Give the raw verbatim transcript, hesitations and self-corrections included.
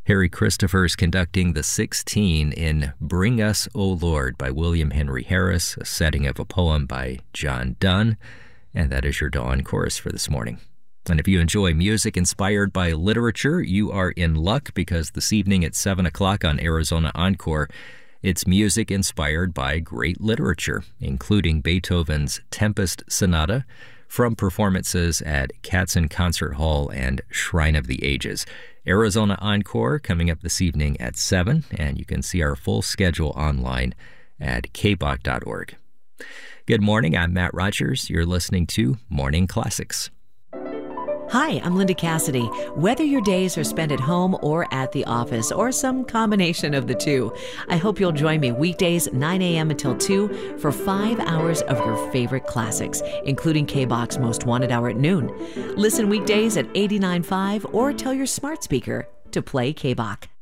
Harry Christopher's conducting the sixteen in Bring Us, O Lord by William Henry Harris, a setting of a poem by John Donne. And that is your dawn chorus for this morning. And if you enjoy music inspired by literature, you are in luck because this evening at seven o'clock on Arizona Encore, it's music inspired by great literature, including Beethoven's Tempest Sonata, from performances at Katzen Concert Hall and Shrine of the Ages. Arizona Encore coming up this evening at seven, and you can see our full schedule online at k b o c dot org. Good morning, I'm Matt Rogers. You're listening to Morning Classics. Hi, I'm Linda Cassidy. Whether your days are spent at home or at the office, or some combination of the two, I hope you'll join me weekdays nine a.m. until two for five hours of your favorite classics, including K-Box Most Wanted Hour at noon. Listen weekdays at eighty-nine point five or tell your smart speaker to play K-Box.